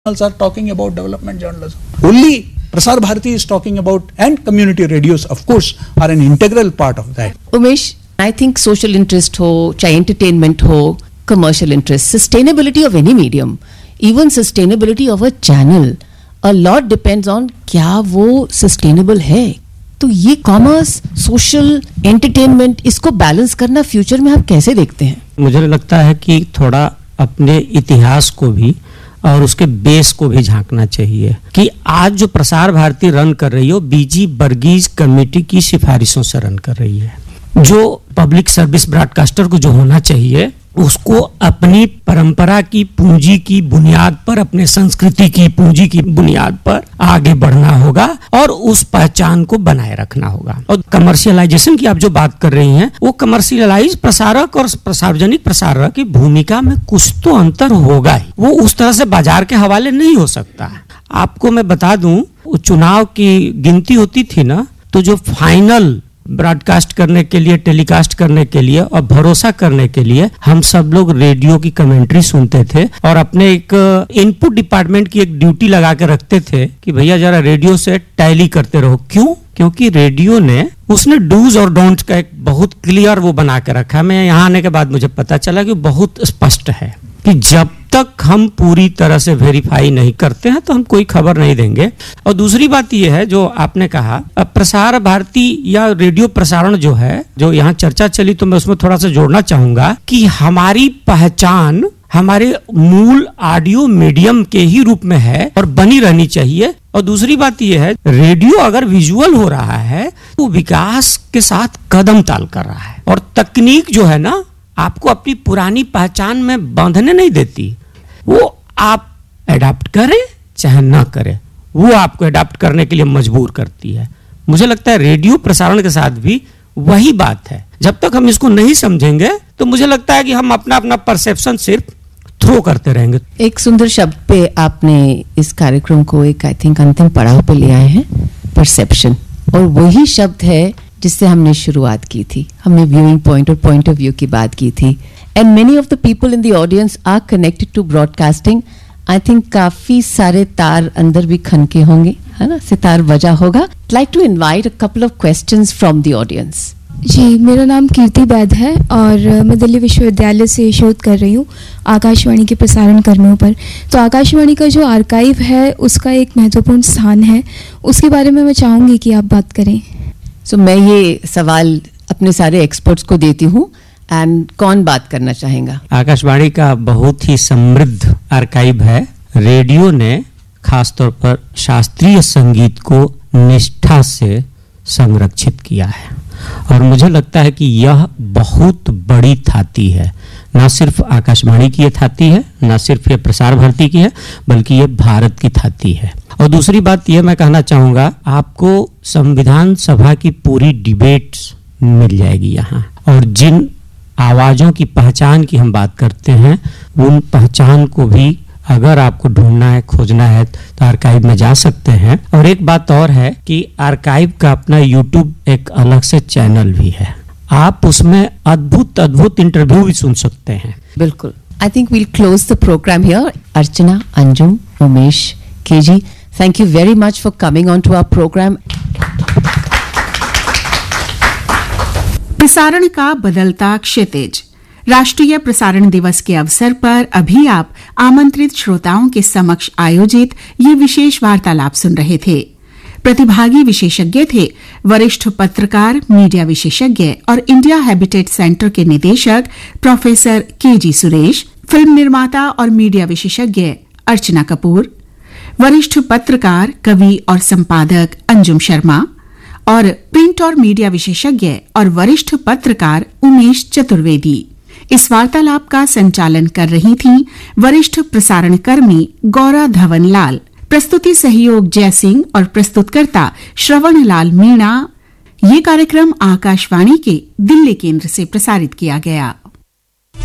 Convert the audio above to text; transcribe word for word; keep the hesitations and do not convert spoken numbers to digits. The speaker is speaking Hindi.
are talking about development journalism. Only Prasar Bharati is talking about, and community radios, of course, are an integral part of that. Umesh, I think social interest ho, चाहे entertainment हो, commercial interest, sustainability of any medium, even sustainability of a channel, a lot depends on क्या वो sustainable है. तो ये कॉमर्स, सोशल, एंटरटेनमेंट, इसको बैलेंस करना फ्यूचर में आप कैसे देखते हैं? मुझे लगता है कि थोड़ा अपने इतिहास को भी और उसके बेस को भी झांकना चाहिए कि आज जो प्रसार भारती रन कर रही है वो बीजी बर्गीज कमेटी की सिफारिशों से रन कर रही है. जो पब्लिक सर्विस ब्रॉडकास्टर को जो होना चाहिए उसको अपनी परंपरा की पूंजी की बुनियाद पर, अपने संस्कृति की पूंजी की बुनियाद पर आगे बढ़ना होगा और उस पहचान को बनाए रखना होगा. और कमर्शियलाइजेशन की आप जो बात कर रही हैं, वो कमर्शियलाइज प्रसारक और सार्वजनिक प्रसारक की भूमिका में कुछ तो अंतर होगा ही. वो उस तरह से बाजार के हवाले नहीं हो सकता. आपको मैं बता दूं, चुनाव की गिनती होती थी ना, तो जो फाइनल ब्रॉडकास्ट करने के लिए, टेलीकास्ट करने के लिए और भरोसा करने के लिए हम सब लोग रेडियो की कमेंट्री सुनते थे और अपने एक इनपुट डिपार्टमेंट की एक ड्यूटी लगा के रखते थे कि भैया जरा रेडियो से टैली करते रहो. क्यों? क्योंकि रेडियो ने उसने डूज और डोंट्स का एक बहुत क्लियर वो बना के रखा. मैं यहाँ आने के बाद मुझे पता चला कि बहुत स्पष्ट है कि जब तक हम पूरी तरह से वेरीफाई नहीं करते हैं तो हम कोई खबर नहीं देंगे. और दूसरी बात यह है जो आपने कहा, प्रसार भारती या रेडियो प्रसारण जो है, जो यहाँ चर्चा चली, तो मैं उसमें थोड़ा सा जोड़ना चाहूंगा कि हमारी पहचान हमारे मूल ऑडियो मीडियम के ही रूप में है और बनी रहनी चाहिए. और दूसरी बात यह है, रेडियो अगर विजुअल हो रहा है तो विकास के साथ कदम ताल कर रहा है. और तकनीक जो है ना, आपको अपनी पुरानी पहचान में बांधने नहीं देती. वो आप एडाप्ट करें चाहे ना करें, वो आपको एडाप्ट करने के लिए मजबूर करती है. मुझे लगता है रेडियो प्रसारण के साथ भी वही बात है. जब तक हम इसको नहीं समझेंगे तो मुझे लगता है कि हम अपना अपना परसेप्शन सिर्फ थ्रो करते रहेंगे. एक सुंदर शब्द पे आपने इस कार्यक्रम को एक आई थिंक अंतिम पड़ाव पे ले आए हैं, परसेप्शन. और वही शब्द है जिससे हमने शुरुआत की थी. हमने व्यूइंग पॉइंट और पॉइंट ऑफ व्यू की बात की थी. And many of the people in the audience are connected to broadcasting. I think काफी सारे तार अंदर भी खनके होंगे, है ना, सितार बजा होगा. Like to invite a couple of questions from the audience. जी, मेरा नाम कीर्ति बैद है और मैं दिल्ली विश्वविद्यालय से शोध कर रही हूँ आकाशवाणी के प्रसारण कर्मियों पर. तो आकाशवाणी का जो आर्काइव है उसका एक महत्वपूर्ण स्थान है, उसके बारे में मैं चाहूँगी कि आप बात करें. सो so, मैं ये सवाल अपने सारे एक्सपर्ट्स को देती हूँ. एंड कौन बात करना चाहेगा? आकाशवाणी का बहुत ही समृद्ध आर्काइव है. रेडियो ने खासतौर पर शास्त्रीय संगीत को निष्ठा से संरक्षित किया है और मुझे लगता है कि यह बहुत बड़ी थाती है. ना सिर्फ आकाशवाणी की ये थाती है, ना सिर्फ ये प्रसार भारती की है, बल्कि ये भारत की थाती है. और दूसरी बात ये मैं कहना चाहूंगा, आपको संविधान सभा की पूरी डिबेट्स मिल जाएगी यहाँ. और जिन आवाजों की पहचान की हम बात करते हैं, उन पहचान को भी अगर आपको ढूंढना है, खोजना है, तो आर्काइव में जा सकते हैं. और एक बात और है कि आर्काइव का अपना यूट्यूब एक अलग से चैनल भी है. आप उसमें अद्भुत अद्भुत इंटरव्यू भी सुन सकते हैं. बिल्कुल. I think we'll close the programme here. Archana, Anjum, Umesh, KG, thank you very much for coming on to our program. प्रसारण का बदलता क्षितिज. राष्ट्रीय प्रसारण दिवस के अवसर पर अभी आप आमंत्रित श्रोताओं के समक्ष आयोजित ये विशेष वार्तालाप सुन रहे थे. प्रतिभागी विशेषज्ञ थे वरिष्ठ पत्रकार, मीडिया विशेषज्ञ और इंडिया हैबिटेट सेंटर के निदेशक प्रोफेसर के जी सुरेश, फिल्म निर्माता और मीडिया विशेषज्ञ अर्चना कपूर, वरिष्ठ पत्रकार, कवि और संपादक अंजुम शर्मा और प्रिंट और मीडिया विशेषज्ञ और वरिष्ठ पत्रकार उमेश चतुर्वेदी. इस वार्तालाप का संचालन कर रही थीं वरिष्ठ प्रसारण कर्मी गौरा धवन लाल. प्रस्तुति सहयोग जय सिंह और प्रस्तुतकर्ता श्रवण लाल मीणा. ये कार्यक्रम आकाशवाणी के दिल्ली केंद्र से प्रसारित किया गया.